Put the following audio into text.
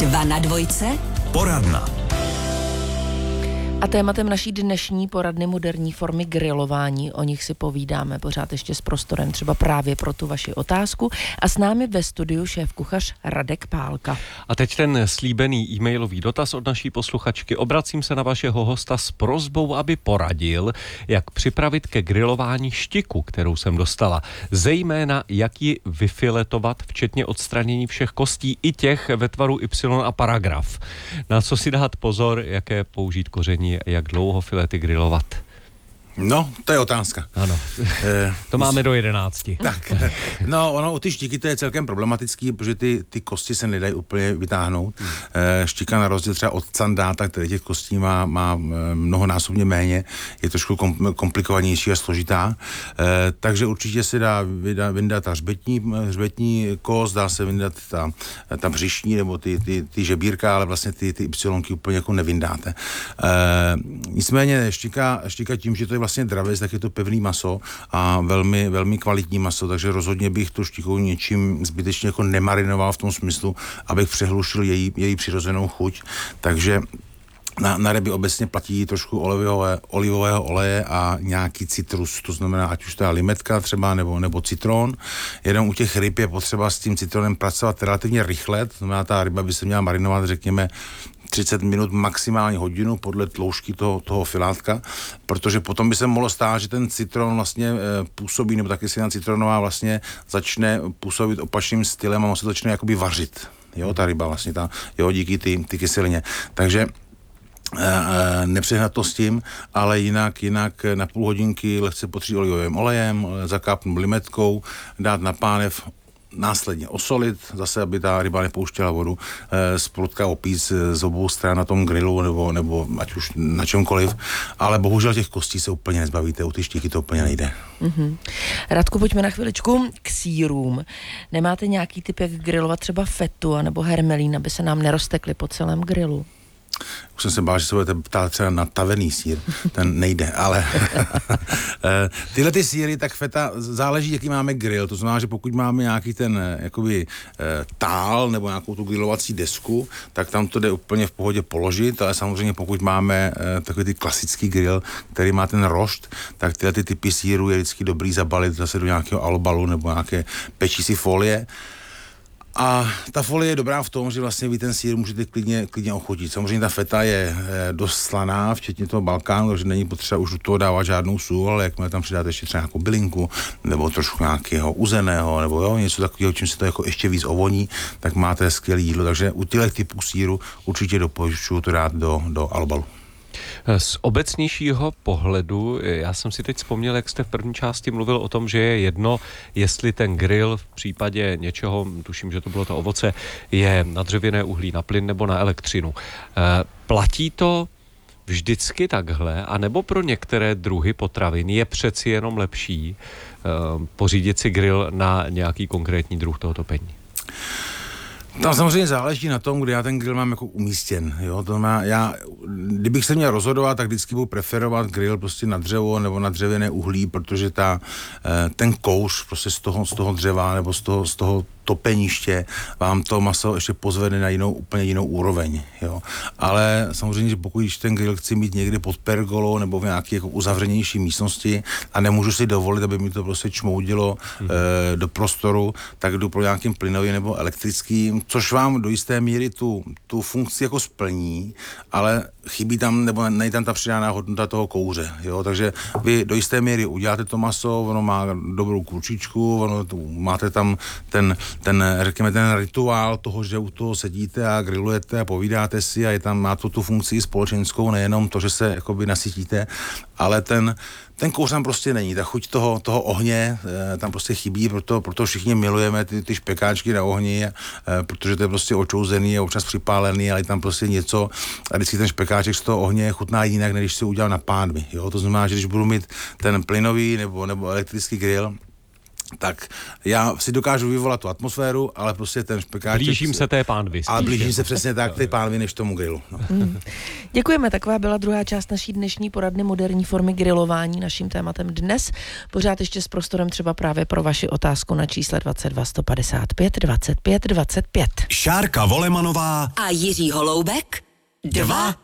Dva na dvojce. Poradna. A tématem naší dnešní poradny moderní formy grilování, o nich si povídáme pořád ještě s prostorem třeba právě pro tu vaši otázku. A s námi ve studiu šéfkuchař Radek Pálka. A teď ten slíbený e-mailový dotaz od naší posluchačky. Obracím se na vašeho hosta s prosbou, aby poradil, jak připravit ke grilování štiku, kterou jsem dostala. Zejména, jak ji vyfiletovat, včetně odstranění všech kostí, i těch ve tvaru Y a paragraf. Na co si dát pozor, jaké použít koření, jak dlouho filety grilovat? No, to je otázka. Ano, to máme do 11. Tak, no, ono u ty štiky to je celkem problematický, protože ty kosti se nedají úplně vytáhnout. Štika na rozdíl třeba od sandáta, který těch kostí má mnohonásobně méně, je trošku komplikovanější a složitá. Takže určitě se dá vyndat ta hřbetní kost, dá se vyndat ta břišní nebo ty žebírka, ale vlastně ty ypsilonky úplně jako nevyndáte. Nicméně štika tím, že to je vlastně dravec, tak je to pevný maso a velmi, velmi kvalitní maso, takže rozhodně bych tu štiku něčím zbytečně jako nemarinoval v tom smyslu, abych přehlušil její přirozenou chuť. Takže na ryby obecně platí trošku olivového oleje a nějaký citrus, to znamená, ať už ta limetka třeba nebo citron. Jenom u těch ryb je potřeba s tím citronem pracovat relativně rychle, to znamená, ta ryba by se měla marinovat, řekněme, 30 minut, maximálně hodinu podle tloušťky toho filátka, protože potom by se mohlo stát, že ten citron vlastně působí, nebo taky kyselina citronová vlastně začne působit opačným stylem a se začne jakoby vařit. Jo, ta ryba vlastně, díky ty kyselině. Takže nepřehnat to s tím, ale jinak na půl hodinky lehce potřít olivovým olejem, zakápnout limetkou, dát na pánev, následně osolit, zase, aby ta ryba nepouštěla vodu, z prutka opít z obou stran na tom grilu nebo ať už na čemkoliv, ale bohužel těch kostí se úplně nezbavíte, u ty štíky to úplně nejde. Mm-hmm. Radku, pojďme na chviličku k sýrům. Nemáte nějaký typ, jak grilovat třeba fetu nebo hermelín, aby se nám neroztekly po celém grilu? Už jsem se bál, že se budete ptát třeba na tavený sýr, ten nejde, ale tyhle ty sýry, tak feta, záleží, jaký máme grill, to znamená, že pokud máme nějaký ten jakoby tál nebo nějakou tu grillovací desku, tak tam to jde úplně v pohodě položit, ale samozřejmě pokud máme takový ty klasický grill, který má ten rošt, tak tyhle ty typy sýru je vždycky dobrý zabalit zase do nějakého albalu nebo nějaké pečící folie. A ta folie je dobrá v tom, že vlastně vy ten sýr můžete klidně ochotit. Samozřejmě ta feta je dost slaná, včetně toho Balkánu, takže není potřeba už do toho dávat žádnou sůl, ale jakmile tam přidáte ještě třeba nějakou bylinku, nebo trošku nějakého uzeného, nebo něco takového, čím se to jako ještě víc ovoní, tak máte skvělé jídlo. Takže u těch typů sýru určitě doporučuji to dát do albalu. Z obecnějšího pohledu, já jsem si teď vzpomněl, jak jste v první části mluvil o tom, že je jedno, jestli ten grill v případě něčeho, tuším, že to bylo to ovoce, je na dřevěné uhlí, na plyn nebo na elektřinu. Platí to vždycky takhle, anebo pro některé druhy potravin je přeci jenom lepší pořídit si grill na nějaký konkrétní druh toho topení? Tam samozřejmě záleží na tom, kde já ten grill mám jako umístěn. Jo? To znamená, kdybych se měl rozhodovat, tak vždycky budu preferovat grill prostě na dřevo nebo na dřevěné uhlí, protože ten kouř prostě z toho dřeva nebo z toho topeniště vám to maso ještě pozvede na úplně jinou úroveň. Jo? Ale samozřejmě, že pokud ten grill chci mít někde pod pergolou nebo v nějaké jako uzavřenější místnosti a nemůžu si dovolit, aby mi to prostě čmoudilo do prostoru, tak jdu pro nějakým plynovým nebo elektrickým, což vám do jisté míry tu funkci jako splní, ale chybí tam, nebo nejde tam ta přidaná hodnota toho kouře. Jo? Takže vy do jisté míry uděláte to maso, ono má dobrou kručičku, máte tam řekněme, ten rituál toho, že u toho sedíte a grillujete a povídáte si a má to tu funkci společenskou, nejenom to, že se jakoby nasytíte, ale ten kouř tam prostě není, ta chuť toho ohně tam prostě chybí, proto všichni milujeme ty špekáčky na ohni, protože to je prostě očouzený a občas připálený, ale je tam prostě něco a vždycky ten špekáček z toho ohně chutná jinak, než když si udělal na pánvi. Jo? To znamená, že když budu mít ten plynový nebo elektrický grill, tak já si dokážu vyvolat tu atmosféru, ale prostě ten špekáček... Blížím se té pánvi. Ale blížím se přesně tak té pánvi, než tomu grilu. No. Děkujeme, taková byla druhá část naší dnešní poradny moderní formy grilování. Naším tématem dnes pořád ještě s prostorem třeba právě pro vaši otázku na čísle 22 155 25 25. Šárka Volemanová a Jiří Holoubek 2